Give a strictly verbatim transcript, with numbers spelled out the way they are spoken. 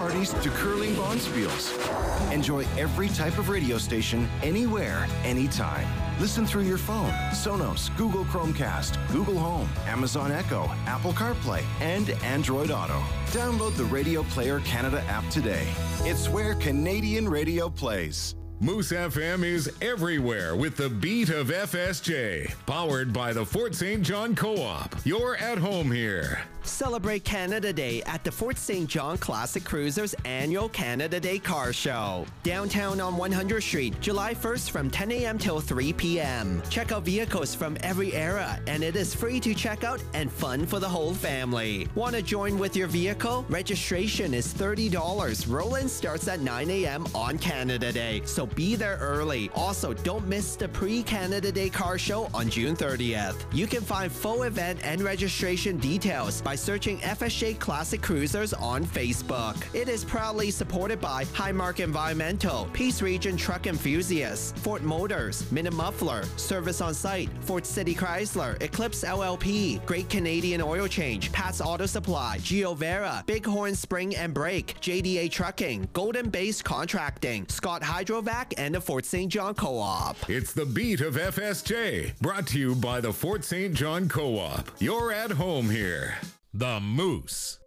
parties to curling bonspiels. Enjoy every type of radio station, anywhere, anytime. Listen through your phone, Sonos, Google Chromecast, Google Home, Amazon Echo, Apple CarPlay, and Android Auto. Download the Radio Player Canada app today. It's where Canadian radio plays. Moose F M is everywhere with the beat of F S J. Powered by the Fort Saint John Co-op. You're at home here. Celebrate Canada Day at the Fort Saint John Classic Cruisers annual Canada Day Car Show. Downtown on one hundredth Street, July first from ten a.m. till three p.m. Check out vehicles from every era, and it is free to check out and fun for the whole family. Want to join with your vehicle? Registration is thirty dollars. Roll-in starts at nine a.m. on Canada Day, so be there early. Also, don't miss the pre-Canada Day Car Show on June thirtieth. You can find full event and registration details by searching F S J Classic Cruisers on Facebook. It is proudly supported by Highmark Environmental, Peace Region Truck Enthusiasts, Ford Motors, Minute Muffler, Service on Site, Fort City Chrysler, Eclipse L L P, Great Canadian Oil Change, Pat's Auto Supply, Giovera, Bighorn Spring and Brake, J D A Trucking, Golden Base Contracting, Scott Hydrovac, and the Fort Saint John Co-op. It's the beat of F S J, brought to you by the Fort Saint John Co-op. You're at home here. The Moose.